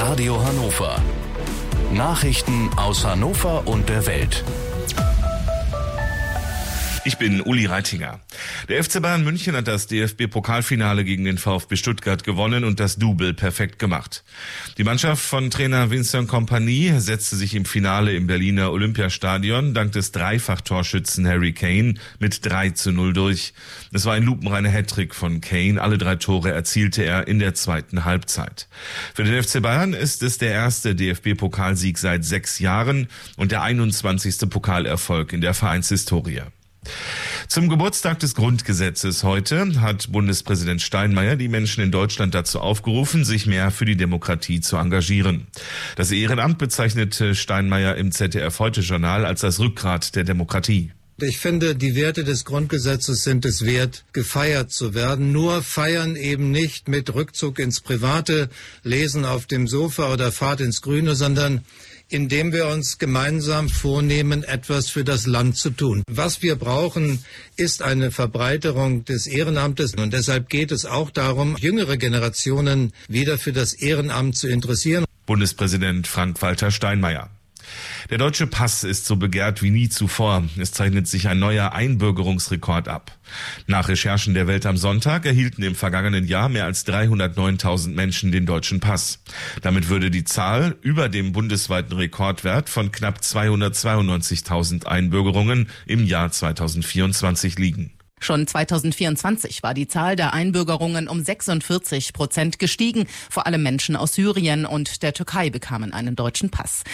Radio Hannover. Nachrichten aus Hannover und der Welt. Ich bin Uli Reitinger. Der FC Bayern München hat das DFB-Pokalfinale gegen den VfB Stuttgart gewonnen und das Double perfekt gemacht. Die Mannschaft von Trainer Vincent Kompany setzte sich im Finale im Berliner Olympiastadion dank des Dreifach-Torschützen Harry Kane mit 3:0 durch. Es war ein lupenreiner Hattrick von Kane. Alle 3 Tore erzielte er in der zweiten Halbzeit. Für den FC Bayern ist es der erste DFB-Pokalsieg seit 6 Jahren und der 21. Pokalerfolg in der Vereinshistorie. Zum Geburtstag des Grundgesetzes heute hat Bundespräsident Steinmeier die Menschen in Deutschland dazu aufgerufen, sich mehr für die Demokratie zu engagieren. Das Ehrenamt bezeichnete Steinmeier im ZDF-Heute-Journal als das Rückgrat der Demokratie. Ich finde, die Werte des Grundgesetzes sind es wert, gefeiert zu werden. Nur feiern eben nicht mit Rückzug ins Private, Lesen auf dem Sofa oder Fahrt ins Grüne, sondern indem wir uns gemeinsam vornehmen, etwas für das Land zu tun. Was wir brauchen, ist eine Verbreiterung des Ehrenamtes. Und deshalb geht es auch darum, jüngere Generationen wieder für das Ehrenamt zu interessieren. Bundespräsident Frank-Walter Steinmeier. Der deutsche Pass ist so begehrt wie nie zuvor. Es zeichnet sich ein neuer Einbürgerungsrekord ab. Nach Recherchen der Welt am Sonntag erhielten im vergangenen Jahr mehr als 309.000 Menschen den deutschen Pass. Damit würde die Zahl über dem bundesweiten Rekordwert von knapp 292.000 Einbürgerungen im Jahr 2024 liegen. Schon 2024 war die Zahl der Einbürgerungen um 46% gestiegen. Vor allem Menschen aus Syrien und der Türkei bekamen einen deutschen Pass.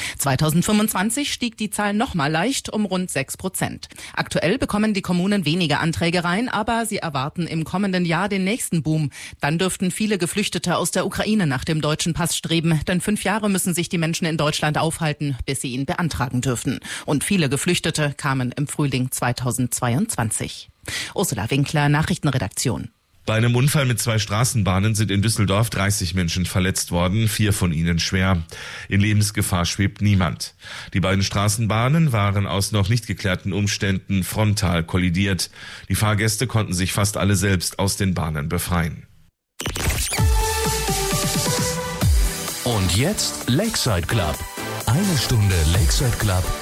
2025 stieg die Zahl nochmal leicht um rund 6%. Aktuell bekommen die Kommunen weniger Anträge rein, aber sie erwarten im kommenden Jahr den nächsten Boom. Dann dürften viele Geflüchtete aus der Ukraine nach dem deutschen Pass streben. Denn 5 Jahre müssen sich die Menschen in Deutschland aufhalten, bis sie ihn beantragen dürfen. Und viele Geflüchtete kamen im Frühling 2022. Ursula Winkler, Nachrichtenredaktion. Bei einem Unfall mit 2 Straßenbahnen sind in Düsseldorf 30 Menschen verletzt worden, 4 von ihnen schwer. In Lebensgefahr schwebt niemand. Die beiden Straßenbahnen waren aus noch nicht geklärten Umständen frontal kollidiert. Die Fahrgäste konnten sich fast alle selbst aus den Bahnen befreien. Und jetzt Lakeside Club. Eine Stunde Lakeside Club